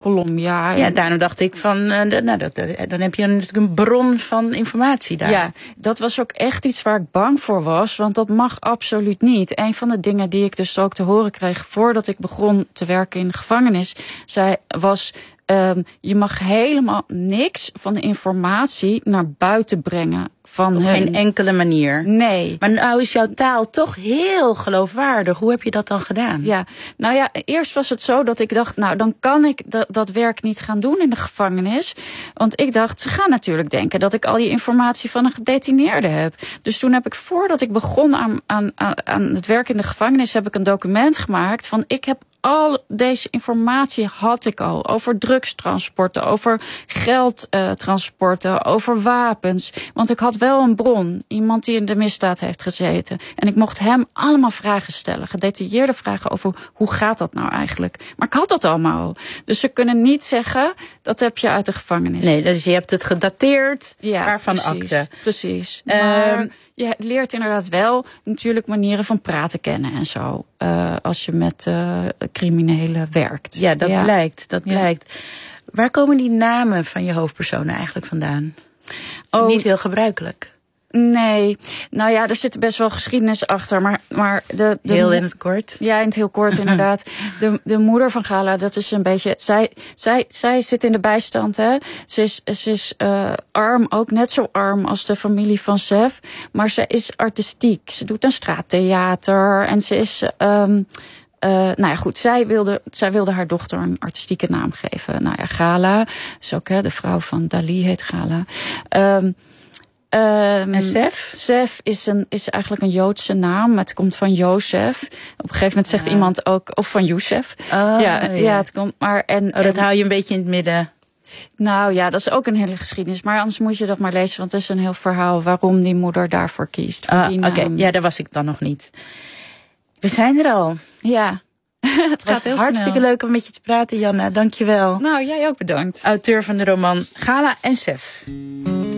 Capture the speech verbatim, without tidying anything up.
kolom, ja. Ja, daarom dacht ik van, uh, nou, dat, dan heb je natuurlijk een bron van informatie daar. Ja, dat was ook echt iets waar ik bang voor was, want dat mag absoluut niet. Een van de dingen die ik dus ook te horen kreeg voordat ik begon te werken in de gevangenis, zei, was, um, je mag helemaal niks van de informatie naar buiten brengen. Van Op hun. geen enkele manier. Nee. Maar nou is jouw taal toch heel geloofwaardig. Hoe heb je dat dan gedaan? Ja, nou ja, eerst was het zo dat ik dacht, nou dan kan ik dat, dat werk niet gaan doen in de gevangenis. Want ik dacht, ze gaan natuurlijk denken dat ik al die informatie van een gedetineerde heb. Dus toen heb ik, voordat ik begon aan, aan, aan het werk in de gevangenis, heb ik een document gemaakt van, ik heb al deze informatie had ik al. Over drugstransporten, over geldtransporten, uh, over wapens. Want ik had wel een bron. Iemand die in de misdaad heeft gezeten. En ik mocht hem allemaal vragen stellen. Gedetailleerde vragen over hoe gaat dat nou eigenlijk. Maar ik had dat allemaal al. Dus ze kunnen niet zeggen, dat heb je uit de gevangenis. Nee, dus je hebt het gedateerd. Ja, waarvan precies, akte. Precies. Um, maar je leert inderdaad wel natuurlijk manieren van praten kennen en zo. Uh, als je met uh, criminelen werkt. Ja, dat ja. blijkt. Dat ja. blijkt. Waar komen die namen van je hoofdpersonen eigenlijk vandaan? Oh, niet heel gebruikelijk. Nee, nou ja, er zit best wel geschiedenis achter, maar, maar de, de heel in het kort. Ja, in het heel kort inderdaad. De, de moeder van Gala, dat is een beetje, zij, zij, zij zit in de bijstand, hè. Ze is, ze is uh, arm, ook net zo arm als de familie van Sef, maar ze is artistiek. Ze doet een straattheater en ze is, um, Uh, nou ja, goed, zij wilde, zij wilde haar dochter een artistieke naam geven. Nou ja, Gala, is ook, hè, de vrouw van Dali heet Gala. Um, Um, en Sef? Sef is, een, is eigenlijk een Joodse naam. Het komt van Jozef. Op een gegeven moment zegt ja. iemand ook, of van Youssef. Oh, ja, ja. ja, het komt maar. En, oh, dat en, hou je een beetje in het midden. Nou ja, dat is ook een hele geschiedenis. Maar anders moet je dat maar lezen, want het is een heel verhaal waarom die moeder daarvoor kiest. Voor ah, die naam. Oké, okay. Ja, daar was ik dan nog niet. We zijn er al. Ja. Het was gaat heel hartstikke snel. leuk om met je te praten, Janna. Dank je wel. Nou, jij ook bedankt. Auteur van de roman Gala en Sef.